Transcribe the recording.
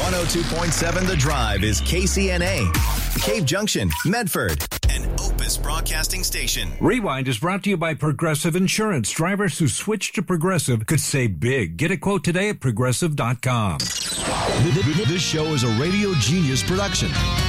102.7 The Drive is KCNA, Cave Junction, Medford, and Opus Broadcasting Station. Rewind is brought to you by Progressive Insurance. Drivers who switch to Progressive could save big. Get a quote today at Progressive.com. This show is a Radio Genius production.